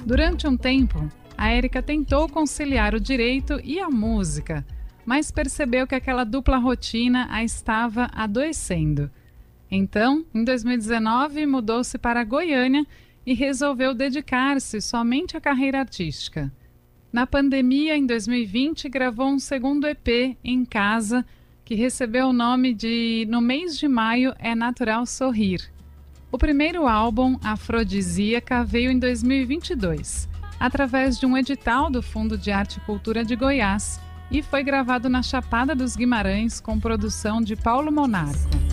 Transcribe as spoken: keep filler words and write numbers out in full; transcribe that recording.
Durante um tempo, a Érica tentou conciliar o direito e a música, mas percebeu que aquela dupla rotina a estava adoecendo. Então, em dois mil e dezenove, mudou-se para Goiânia e resolveu dedicar-se somente à carreira artística. Na pandemia, em dois mil e vinte, gravou um segundo E P, Em Casa, que recebeu o nome de No Mês de Maio é Natural Sorrir. O primeiro álbum, Afrodisíaca, veio em dois mil e vinte e dois, através de um edital do Fundo de Arte e Cultura de Goiás, e foi gravado na Chapada dos Guimarães com produção de Paulo Monarco.